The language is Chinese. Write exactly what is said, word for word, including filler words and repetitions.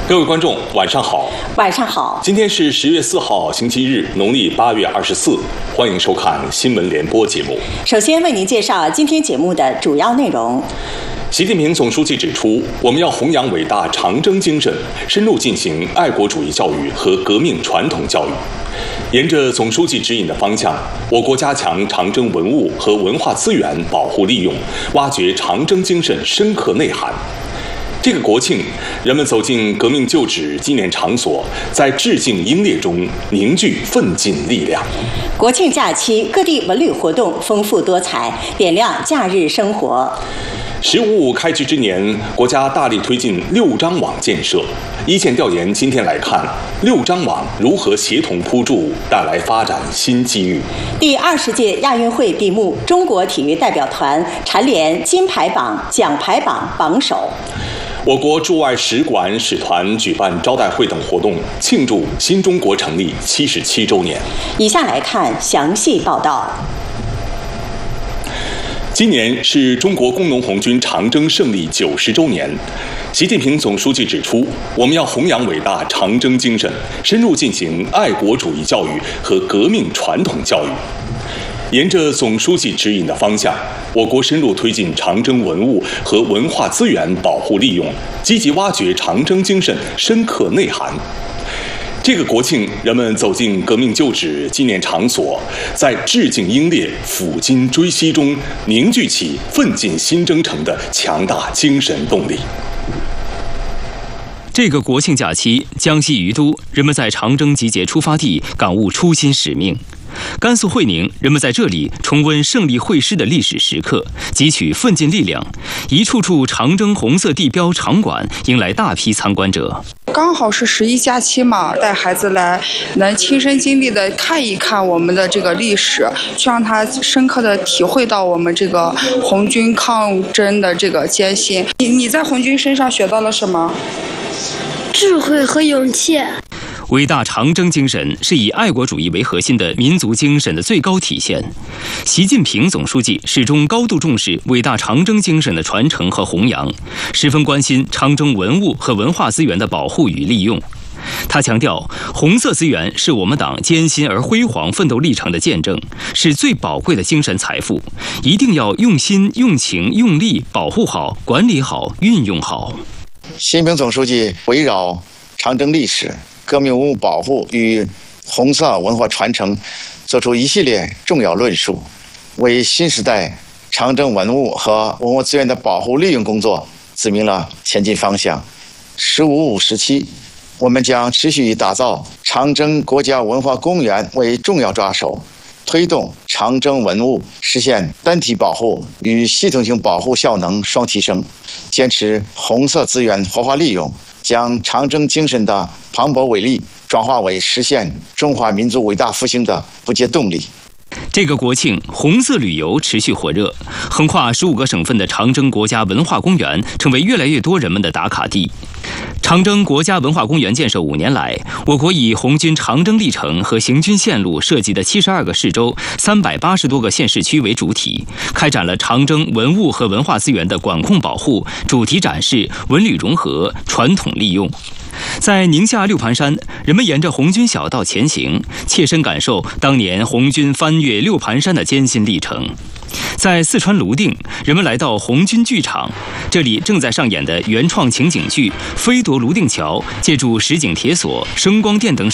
各位观众，晚上好。 晚上好。 今天是十月四号，星期日，农历八月二十四。欢迎收看新闻联播节目。 首先为您介绍今天节目的主要内容。 习近平总书记指出，我们要弘扬伟大长征精神，深入进行爱国主义教育和革命传统教育。沿着总书记指引的方向，我国加强长征文物和文化资源保护利用，挖掘长征精神深刻内涵。这个国庆，人们走进革命旧址纪念场所，在致敬英烈中凝聚奋进力量。 国庆假期，各地文旅活动丰富多彩，点亮假日生活。 十五五开局之年，国家大力推进六张网建设。一线调研今天来看，六张网如何协同铺筑，带来发展新机遇。 第二十届亚运会闭幕，中国体育代表团蝉联金牌榜、奖牌榜榜首。 我国驻外使馆使团举办招待会等活动，庆祝新中国成立七十七周年。 以下来看详细报道。 今年是中国工农红军长征胜利九十周年，习近平总书记指出，我们要弘扬伟大长征精神，深入进行爱国主义教育和革命传统教育。沿着总书记指引的方向，我国深入推进长征文物和文化资源保护利用，积极挖掘长征精神深刻内涵。这个国庆，人们走进革命旧址纪念场所，在致敬英烈、抚今追昔中凝聚起奋进新征程的强大精神动力。 这个国庆假期，江西于都，人们在长征集结出发地感悟初心使命。甘肃会宁，人们在这里重温胜利会师的历史时刻，汲取奋进力量。一处处长征红色地标场馆迎来大批参观者。 刚好是十一假期嘛，带孩子来，能亲身经历的看一看我们的这个历史，去让他深刻的体会到我们这个红军抗争的这个艰辛。你你在红军身上学到了什么？ 智慧和勇气。 伟大长征精神是以爱国主义为核心的民族精神的最高体现。习近平总书记始终高度重视伟大长征精神的传承和弘扬，十分关心长征文物和文化资源的保护与利用。他强调，红色资源是我们党艰辛而辉煌奋斗历程的见证，是最宝贵的精神财富，一定要用心、用情、用力保护好、管理好、运用好。 习近平总书记围绕长征历史、革命文物保护与红色文化传承作出一系列重要论述，为新时代长征文物和文物资源的保护利用工作指明了前进方向。十五五时期，我们将持续以打造长征国家文化公园为重要抓手，推动长征文物实现单体保护与系统性保护效能双提升，坚持红色资源活化利用，将长征精神的磅礴伟力转化为实现中华民族伟大复兴的不竭动力。 这个国庆，红色旅游持续火热，横跨十五个省份的长征国家文化公园成为越来越多人们的打卡地。长征国家文化公园建设五年来，我国以红军长征历程和行军线路涉及的七十二个市州、三百八十多个县市区为主体，开展了长征文物和文化资源的管控保护、主题展示、文旅融合、传统利用。在宁夏六盘山，人们沿着红军小道前行，切身感受当年红军翻越六盘山的艰辛历程。在四川泸定，人们来到红军剧场，这里正在上演的原创情景剧《飞夺泸定桥》，借助实景铁索、声光电等手